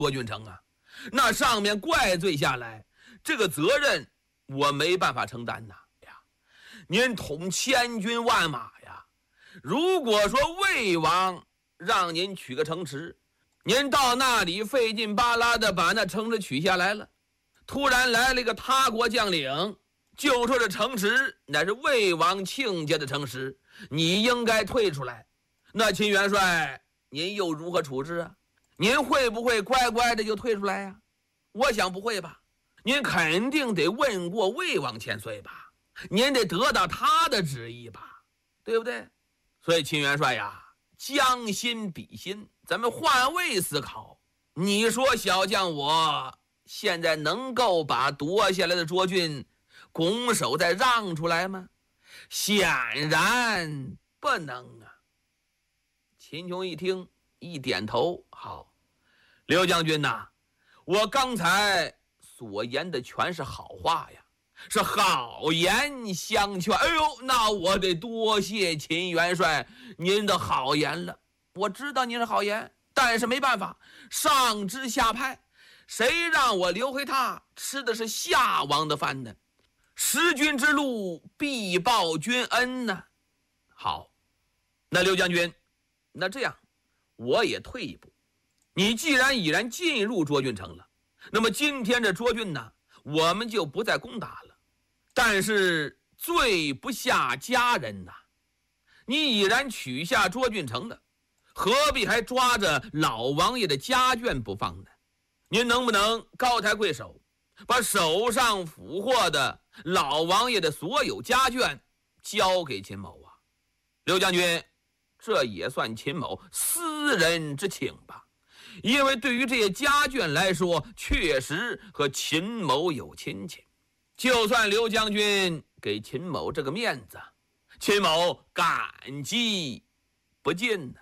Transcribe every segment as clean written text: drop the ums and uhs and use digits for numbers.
卓俊成啊，那上面怪罪下来，这个责任我没办法承担呐呀。您统千军万马呀，如果说魏王让您取个城池，您到那里费劲巴拉的把那城池取下来了，突然来了一个他国将领，就说这城池乃是魏王亲家的城池，你应该退出来，那秦元帅您又如何处置啊？您会不会乖乖的就退出来呀？我想不会吧，您肯定得问过魏王千岁吧，您得得到他的旨意吧，对不对？所以秦元帅呀，将心比心，咱们换位思考，你说小将我现在能够把夺下来的涿郡拱手再让出来吗？显然不能啊。秦琼一听，一点头，好，刘将军呐，我刚才所言的全是好话呀，是好言相劝。哎呦，那我得多谢秦元帅您的好言了。我知道您是好言，但是没办法，上知下派，谁让我刘黑闼吃的是夏王的饭呢？识君之路，必报君恩呢。好，那刘将军，那这样我也退一步，你既然已然进入涿郡城了，那么今天这涿郡呢，我们就不再攻打了。但是罪不下家人呐，你已然取下涿郡城了，何必还抓着老王爷的家眷不放呢？您能不能高抬贵手，把手上俘获的老王爷的所有家眷交给秦某啊？刘将军，这也算秦某私人之请吧，因为对于这些家眷来说，确实和秦某有亲戚。就算刘将军给秦某这个面子，秦某感激不尽呢。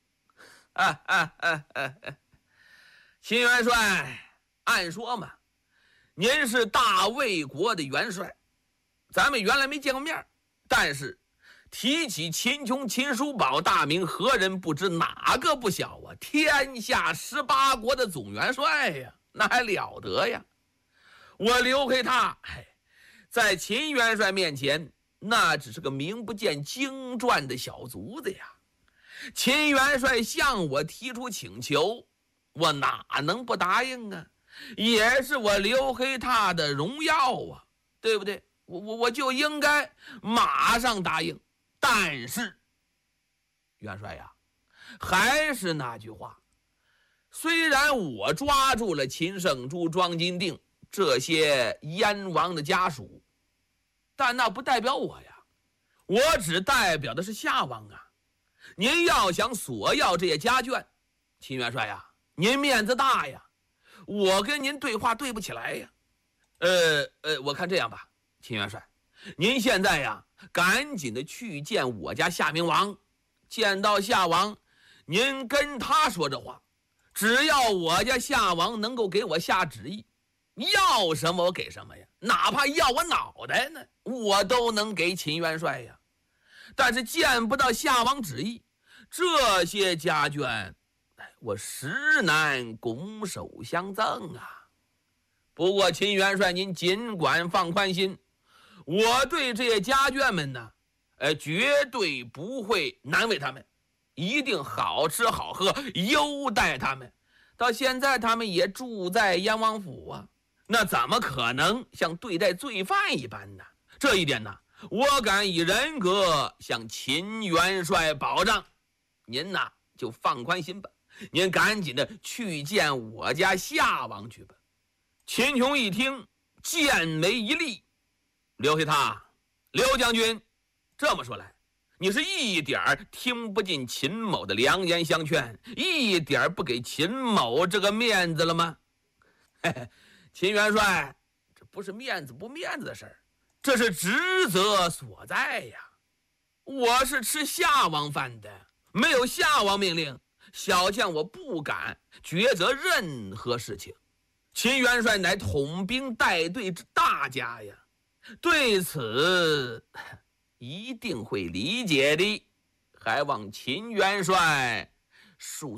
秦元帅，按说嘛，您是大魏国的元帅，咱们原来没见过面，但是提起秦琼、秦叔宝大名，何人不知，哪个不晓啊？天下18国的总元帅呀，那还了得呀！我刘黑闼，在秦元帅面前，那只是个名不见经传的小卒子呀。秦元帅向我提出请求，我哪能不答应啊？也是我刘黑闼的荣耀啊，对不对？我就应该马上答应。但是元帅呀，还是那句话，虽然我抓住了秦圣珠、庄金定这些燕王的家属，但那不代表我呀，我只代表的是夏王啊。您要想索要这些家眷，秦元帅呀，您面子大呀，我跟您对话对不起来呀。我看这样吧，秦元帅，您现在呀，赶紧的去见我家夏明王，见到夏王，您跟他说这话，只要我家夏王能够给我下旨意，要什么我给什么呀，哪怕要我脑袋呢，我都能给秦元帅呀。但是见不到夏王旨意，这些家眷，我实难拱手相赠啊。不过秦元帅您尽管放宽心，我对这些家眷们呢，绝对不会难为他们，一定好吃好喝，优待他们。到现在他们也住在燕王府啊，那怎么可能像对待罪犯一般呢？这一点呢，我敢以人格向秦元帅保障。您呐，就放宽心吧，您赶紧的去见我家夏王去吧。秦琼一听，剑眉一立，刘黑闼，刘将军，这么说来，你是一点听不进秦某的良言相劝，一点不给秦某这个面子了吗？秦元帅，这不是面子不面子的事儿，这是职责所在呀。我是吃夏王饭的，没有夏王命令，小将我不敢抉择任何事情。秦元帅乃统兵带队之大家呀，对此一定会理解的，还望秦元帅恕